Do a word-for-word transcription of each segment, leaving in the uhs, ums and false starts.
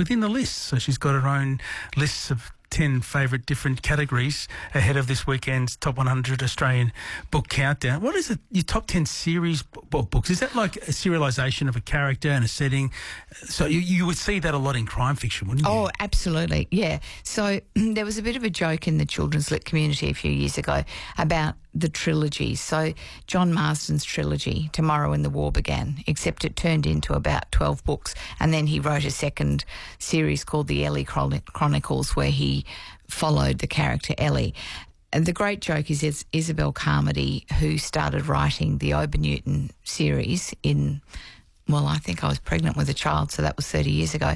within the list. So she's got her own lists of ten favourite different categories ahead of this weekend's Top one hundred Australian Book Countdown. What is it, your top ten series b- books? Is that like a serialisation of a character and a setting? So you, you would see that a lot in crime fiction, wouldn't you? Oh, absolutely, yeah. So there was a bit of a joke in the children's lit community a few years ago about the trilogy. So John Marsden's trilogy, Tomorrow When the War Began, except it turned into about twelve books, and then he wrote a second series called the Ellie Chron- Chronicles, where he followed the character Ellie. And the great joke is it's Isabel Carmody, who started writing the Ober Newton series in, well, I think I was pregnant with a child, so that was thirty years ago,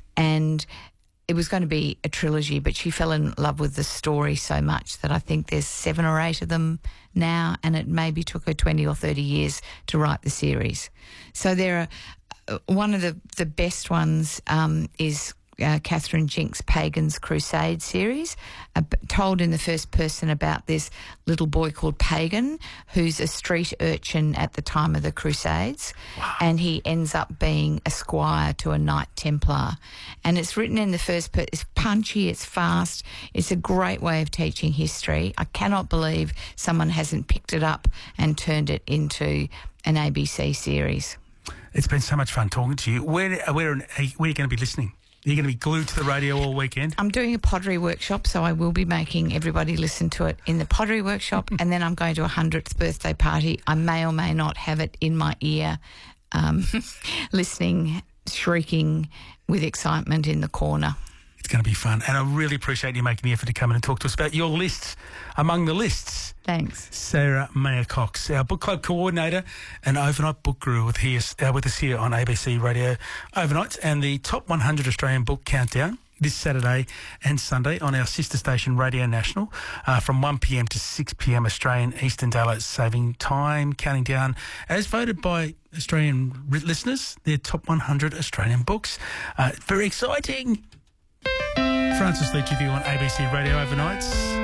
and it was going to be a trilogy, but she fell in love with the story so much that I think there's seven or eight of them now, and it maybe took her twenty or thirty years to write the series. So there are, uh, one of the, the best ones um, is uh, Catherine Jinks' Pagan's Crusade series, uh, told in the first person about this little boy called Pagan, who's a street urchin at the time of the Crusades. Wow. And he ends up being a squire to a Knight Templar. And it's written in the first person. It's punchy, it's fast, it's a great way of teaching history. I cannot believe someone hasn't picked it up and turned it into an A B C series. It's been so much fun talking to you. Where, where, where are you going to be listening? Are you going to be glued to the radio all weekend? I'm doing a pottery workshop, so I will be making everybody listen to it in the pottery workshop, and then I'm going to a hundredth birthday party. I may or may not have it in my ear, um, listening, shrieking with excitement in the corner. It's going to be fun, and I really appreciate you making the effort to come in and talk to us about your lists among the lists. Thanks. Sarah Mayer-Cox, our book club coordinator and overnight book guru with, here, uh, with us here on A B C Radio Overnight, and the Top one hundred Australian Book Countdown this Saturday and Sunday on our sister station Radio National uh, from one p m to six p m Australian Eastern Daylight Saving Time, counting down as voted by Australian listeners, their top one hundred Australian books. Uh, very exciting. Francis Leach with you on A B C Radio Overnights.